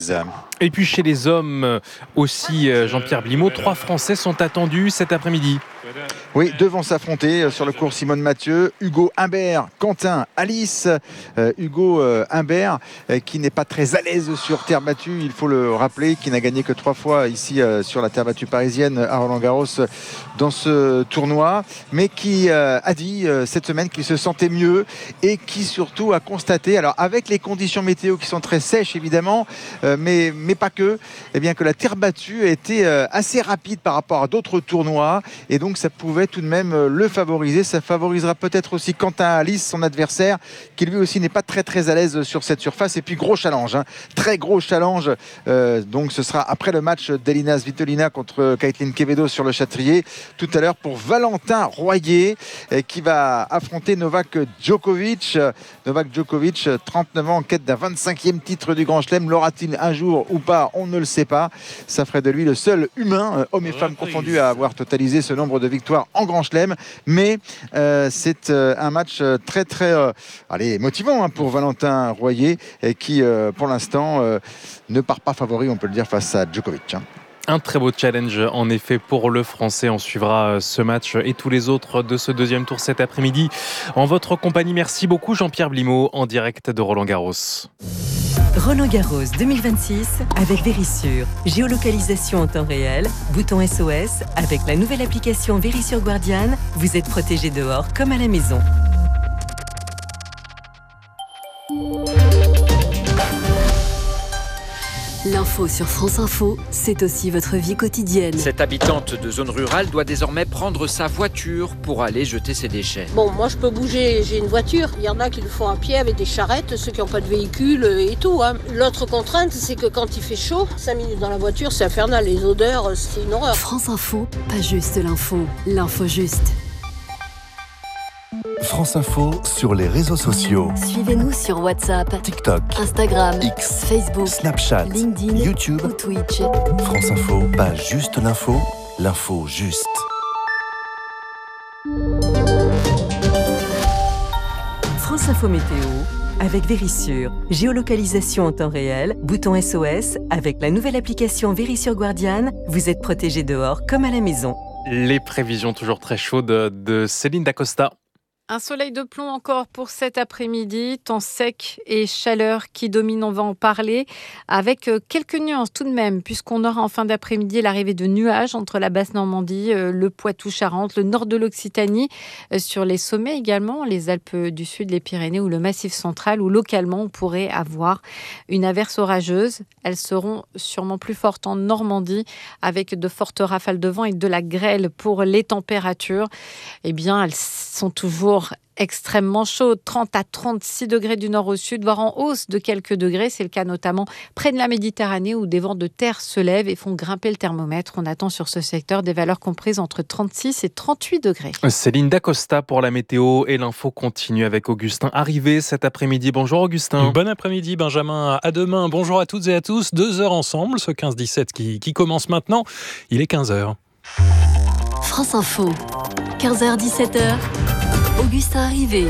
Et puis chez les hommes aussi, Jean-Pierre Blimaud, 3 Français sont attendus cet après-midi. Oui, devront s'affronter sur le cours Simone Mathieu, Hugo Humbert, Quentin Alice. Hugo Humbert qui n'est pas très à l'aise sur terre battue, il faut le rappeler, qui n'a gagné que 3 fois ici sur la terre battue parisienne à Roland-Garros dans ce tournoi, mais qui a dit cette semaine qu'il se sentait mieux et qui surtout a constaté, alors avec les conditions météo qui sont très sèches évidemment, mais pas que, eh bien que la terre battue était assez rapide par rapport à d'autres tournois et donc ça pouvait tout de même le favoriser. Ça favorisera peut-être aussi Quentin Alice, son adversaire, qui lui aussi n'est pas très à l'aise sur cette surface. Et puis gros challenge, très gros challenge. Donc ce sera après le match d'Elina Svitolina contre Kaitlyn Quevedo sur le Châtrier. Tout à l'heure pour Valentin Royer qui va affronter Novak Djokovic. Novak Djokovic, 39 ans, en quête d'un 25e titre du Grand Chelem. L'aura-t-il un jour ou pas? On ne le sait pas. Ça ferait de lui le seul humain, hommes et femmes confondus, à avoir totalisé ce nombre de victoires en Grand Chelem, mais c'est un match très motivant pour Valentin Royer qui pour l'instant ne part pas favori, on peut le dire, face à Djokovic. Un très beau challenge en effet pour le Français. On suivra ce match et tous les autres de ce deuxième tour cet après-midi en votre compagnie. Merci beaucoup Jean-Pierre Blimaud en direct de Roland-Garros. Roland-Garros 2026 avec Verisure. Géolocalisation en temps réel, bouton SOS. Avec la nouvelle application Verisure Guardian, vous êtes protégé dehors comme à la maison. L'info sur France Info, c'est aussi votre vie quotidienne. Cette habitante de zone rurale doit désormais prendre sa voiture pour aller jeter ses déchets. Bon, moi je peux bouger, j'ai une voiture. Il y en a qui le font à pied avec des charrettes, ceux qui n'ont pas de véhicule et tout. L'autre contrainte, c'est que quand il fait chaud, 5 minutes dans la voiture, c'est infernal. Les odeurs, c'est une horreur. France Info, pas juste l'info juste. France Info sur les réseaux sociaux. Suivez-nous sur WhatsApp, TikTok, Instagram, X, Facebook, Snapchat, LinkedIn, YouTube ou Twitch. France Info, pas juste l'info juste. France Info Météo avec Verisure. Géolocalisation en temps réel, bouton SOS. Avec la nouvelle application Verisure Guardian, vous êtes protégé dehors comme à la maison. Les prévisions toujours très chaudes de Céline Dacosta. Un soleil de plomb encore pour cet après-midi, temps sec et chaleur qui domine, on va en parler, avec quelques nuances tout de même, puisqu'on aura en fin d'après-midi l'arrivée de nuages entre la Basse-Normandie, le Poitou-Charentes, le nord de l'Occitanie, sur les sommets également, les Alpes du Sud, les Pyrénées ou le Massif central, où localement on pourrait avoir une averse orageuse. Elles seront sûrement plus fortes en Normandie, avec de fortes rafales de vent et de la grêle. Pour les températures, eh bien, elles sont toujours extrêmement chaudes, 30 à 36 degrés du nord au sud, voire en hausse de quelques degrés. C'est le cas notamment près de la Méditerranée où des vents de terre se lèvent et font grimper le thermomètre. On attend sur ce secteur des valeurs comprises entre 36 et 38 degrés. Céline Dacosta pour la météo et l'info continue avec Augustin arrivé cet après-midi. Bonjour Augustin. Bon après-midi Benjamin, à demain. Bonjour à toutes et à tous. 2 heures ensemble, ce 15-17 qui commence maintenant. Il est 15h. France Info, 15h-17h. Augustin arrivé.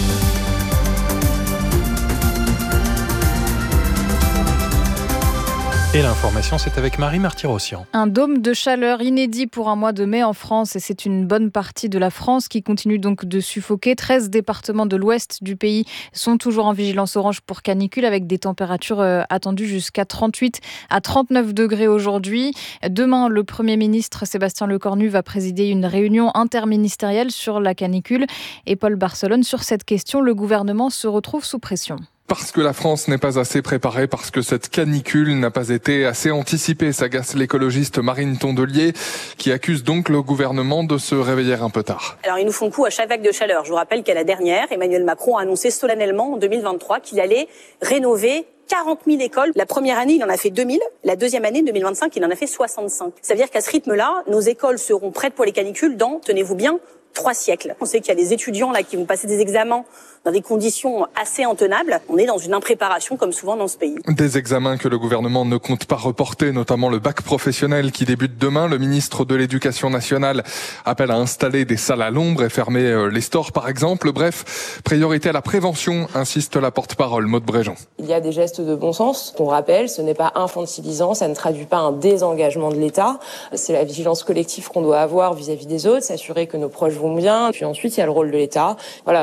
Et l'information, c'est avec Marie Martyrossian. Un dôme de chaleur inédit pour un mois de mai en France. Et c'est une bonne partie de la France qui continue donc de suffoquer. 13 départements de l'ouest du pays sont toujours en vigilance orange pour canicule avec des températures attendues jusqu'à 38 à 39 degrés aujourd'hui. Demain, le Premier ministre Sébastien Lecornu va présider une réunion interministérielle sur la canicule. Et Paul Barcelone, sur cette question, le gouvernement se retrouve sous pression. Parce que la France n'est pas assez préparée, parce que cette canicule n'a pas été assez anticipée, s'agace l'écologiste Marine Tondelier, qui accuse donc le gouvernement de se réveiller un peu tard. Alors ils nous font coup à chaque vague de chaleur. Je vous rappelle qu'à la dernière, Emmanuel Macron a annoncé solennellement en 2023 qu'il allait rénover 40 000 écoles. La première année, il en a fait 2000. La deuxième année, 2025, il en a fait 65. Ça veut dire qu'à ce rythme-là, nos écoles seront prêtes pour les canicules dans, tenez-vous bien, 3 siècles. On sait qu'il y a des étudiants là qui vont passer des examens dans des conditions assez intenables. On est dans une impréparation comme souvent dans ce pays. Des examens que le gouvernement ne compte pas reporter, notamment le bac professionnel qui débute demain. Le ministre de l'Éducation nationale appelle à installer des salles à l'ombre et fermer les stores par exemple. Bref, priorité à la prévention, insiste la porte-parole Maude Bréjean. Il y a des gestes de bon sens qu'on rappelle, ce n'est pas infantilisant, ça ne traduit pas un désengagement de l'État. C'est la vigilance collective qu'on doit avoir vis-à-vis des autres, s'assurer que nos proches vont bien. Puis ensuite, il y a le rôle de l'État. Voilà.